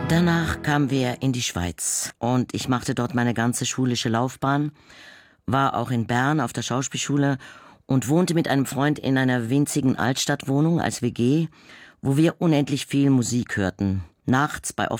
Danach kamen wir in die Schweiz und ich machte dort meine ganze schulische Laufbahn, war auch in Bern auf der Schauspielschule und wohnte mit einem Freund in einer winzigen Altstadtwohnung als WG, wo wir unendlich viel Musik hörten, nachts bei